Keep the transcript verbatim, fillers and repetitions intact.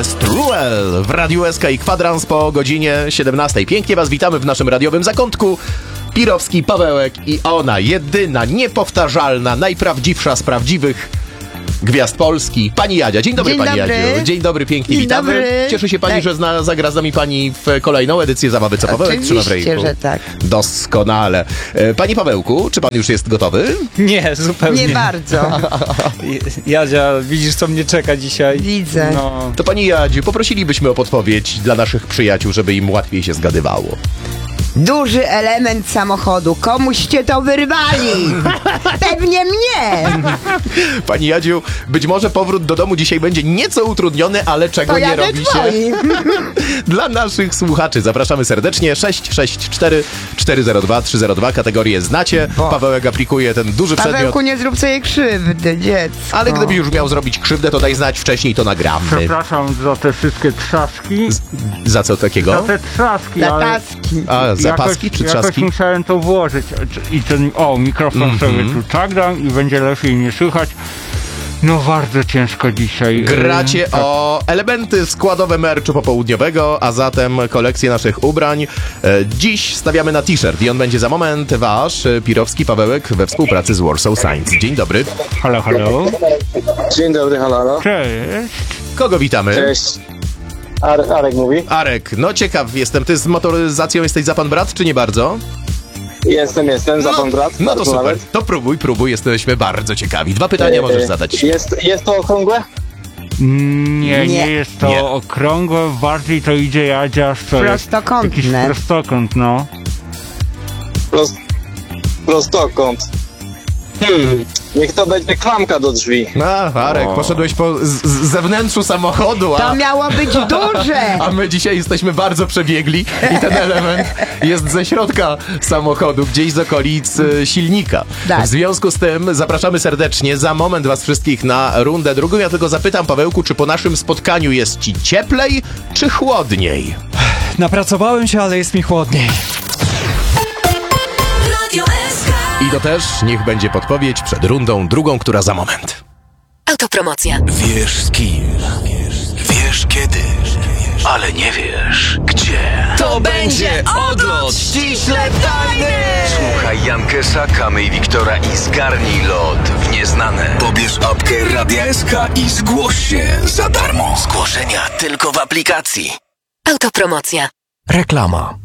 Menstruel w Radiu S K i Kwadrans po godzinie siedemnastej. Pięknie was witamy w naszym radiowym zakątku. Pirowski, Pawełek i ona, jedyna, niepowtarzalna, najprawdziwsza z prawdziwych gwiazd Polski, pani Jadzia. Dzień dobry, Dzień pani dobry. Jadziu. Dzień dobry, pięknie Dzień witamy. dobry. Cieszy się pani, Tak. że zna, zagra z nami pani w kolejną edycję Zabawy Co Pawełek trzyma w Oczywiście, ręku. że tak. Doskonale. E, Panie Pawełku, czy pan już jest gotowy? Nie, zupełnie. Nie bardzo. Jadzia, widzisz, co mnie czeka dzisiaj? Widzę. No, To pani Jadziu, poprosilibyśmy o podpowiedź dla naszych przyjaciół, żeby im łatwiej się zgadywało. Duży element samochodu. Komuście to wyrwali? Pewnie mnie. Pani Jadziu, być może powrót do domu dzisiaj będzie nieco utrudniony, ale czego To nie jadę robi się twoim. dla naszych słuchaczy. Zapraszamy serdecznie. sześć sześć cztery cztery zero dwa trzy zero dwa. Kategorię znacie. Bo. Pawełek aplikuje ten duży przedmiot. Pawełku, nie zrób sobie krzywdy, dziecko. Ale gdyby już miał zrobić krzywdę, to daj znać wcześniej, to nagramy. przepraszam za te wszystkie trzaski. Z, za co Za takiego? te trzaski, Dla ale taski. A, zapaski jakoś, czy jakoś trzaski? musiałem to włożyć. I ten, o, mikrofon Mhm. sobie tu tak dam i będzie lepiej nie słychać. No bardzo ciężko dzisiaj. Gracie Yy, tak. o elementy składowe merchu popołudniowego, a zatem kolekcję naszych ubrań. E, Dziś stawiamy na t-shirt i on będzie za moment wasz, e, Pirowski Pawełek we współpracy z Warsaw Signs. Dzień dobry. Halo, halo. Dzień dobry, halo, halo. Cześć. Kogo witamy? Cześć. Ar- Arek mówi. Arek, no ciekaw jestem. Ty z motoryzacją jesteś za pan brat, czy nie bardzo? Jestem, jestem, za pan brat. No to bardzo super. nawet. To próbuj, próbuj, jesteśmy bardzo ciekawi. Dwa pytania możesz E, zadać. Jest, jest to okrągłe? Nie, nie, Nie. jest to Nie. okrągłe, bardziej to idzie Jadzia w co jest? Prostokątne. Jakiś prostokąt, no. Prost, prostokąt. Hmm. Niech to będzie klamka do drzwi. A, Arek, O. poszedłeś po z, z zewnętrzu samochodu, a... To miało być duże. A my dzisiaj jesteśmy bardzo przebiegli i ten element jest ze środka samochodu, gdzieś z okolic e, silnika. Tak. W związku z tym zapraszamy serdecznie. Za moment was wszystkich na rundę drugą. Ja tylko zapytam, Pawełku, czy po naszym spotkaniu jest ci cieplej, czy chłodniej? Napracowałem się, ale jest mi chłodniej. I to też niech będzie podpowiedź przed rundą drugą, która za moment. Autopromocja. Wiesz z kim, wiesz kiedy, ale nie wiesz gdzie. To będzie odlot ściśle tajny! Słuchaj Jankesa, Kamy i Wiktora i zgarnij lot w nieznane. Pobierz apkę Radia S K i zgłoś się za darmo. Zgłoszenia tylko w aplikacji. Autopromocja. Reklama.